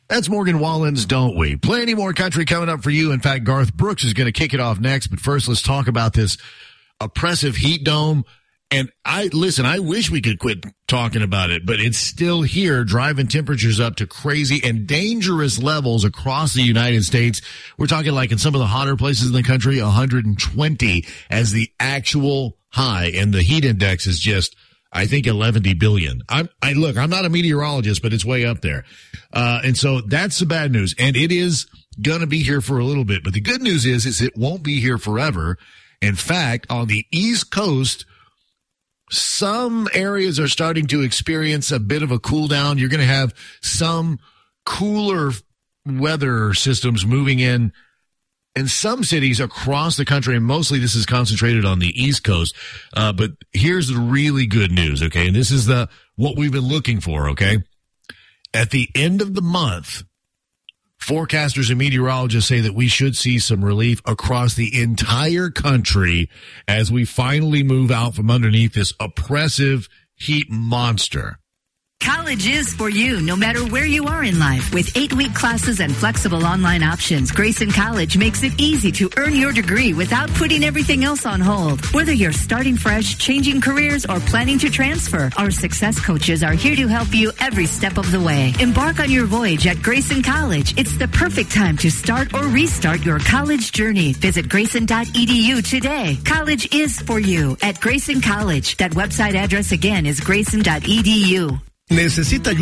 That's Morgan Wallen's Don't We? Plenty more country coming up for you. In fact, Garth Brooks is going to kick it off next. But first, let's talk about this oppressive heat dome. And I wish we could quit talking about it, but it's still here, driving temperatures up to crazy and dangerous levels across the United States. We're talking like in some of the hotter places in the country, 120 as the actual high. And the heat index is just, I think, 11 billion. I'm not a meteorologist, but it's way up there. And so that's the bad news. And it is going to be here for a little bit. But the good news is it won't be here forever. In fact, on the East Coast, some areas are starting to experience a bit of a cool down. You're going to have some cooler weather systems moving in some cities across the country, and mostly this is concentrated on the East Coast. But here's the really good news, okay? And this is what we've been looking for, okay? At the end of the month, forecasters and meteorologists say that we should see some relief across the entire country as we finally move out from underneath this oppressive heat monster. College is for you, no matter where you are in life. With 8-week classes and flexible online options, Grayson College makes it easy to earn your degree without putting everything else on hold. Whether you're starting fresh, changing careers, or planning to transfer, our success coaches are here to help you every step of the way. Embark on your voyage at Grayson College. It's the perfect time to start or restart your college journey. Visit grayson.edu today. College is for you at Grayson College. That website address again is grayson.edu. ¿Necesita ayuda?